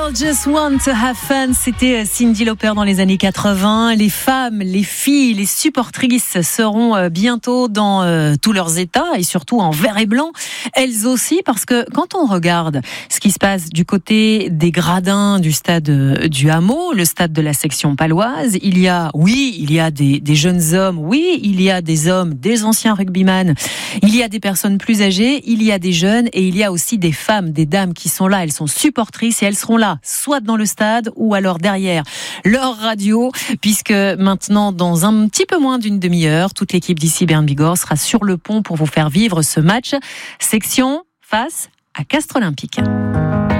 Girl Just Want to Have Fun, c'était Cyndi Lauper dans les années 80. Les femmes, les filles, les supportrices seront bientôt dans tous leurs états et surtout en vert et blanc, elles aussi, parce que quand on regarde ce qui se passe du côté des gradins du stade du Hameau, le stade de la section paloise, il y a des jeunes hommes, oui, il y a des hommes, des anciens rugbyman, il y a des personnes plus âgées, il y a des jeunes et il y a aussi des femmes, des dames qui sont là, elles sont supportrices et elles seront là, soit dans le stade ou alors derrière leur radio, puisque maintenant, dans un petit peu moins d'une demi-heure, toute l'équipe d'ici Bern Bigorre sera sur le pont pour vous faire vivre ce match section face à Castres Olympique.